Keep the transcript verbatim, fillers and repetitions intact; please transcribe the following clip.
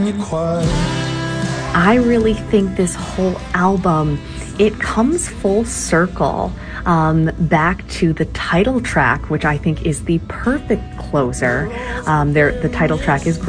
I really think this whole album, it comes full circle um, back to the title track, which I think is the perfect closer. Um, there, the title track is